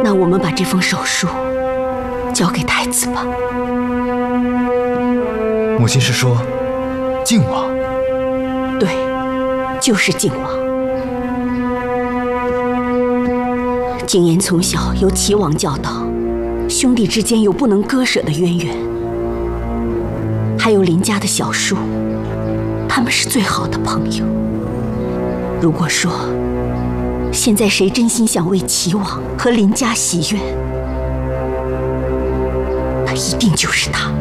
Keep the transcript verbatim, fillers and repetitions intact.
那我们把这封手书交给太子吧。 母亲是说，靖王？ 对，就是靖王。景琰从小由齐王教导，兄弟之间有不能割舍的渊源。还有林家的小叔，他们是最好的朋友。如果说现在谁真心想为齐王和林家洗冤，那一定就是他。